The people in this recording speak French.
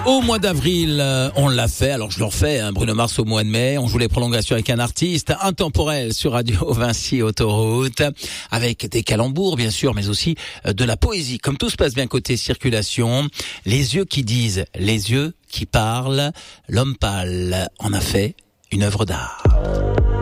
Au mois d'avril, on l'a fait. Alors je le refais, Bruno Mars au mois de mai. On joue les prolongations avec un artiste intemporel sur Radio Vinci Autoroute, avec des calembours bien sûr, mais aussi de la poésie. Comme tout se passe bien côté circulation, les yeux qui disent, les yeux qui parlent. L'homme pâle en a fait une œuvre d'art.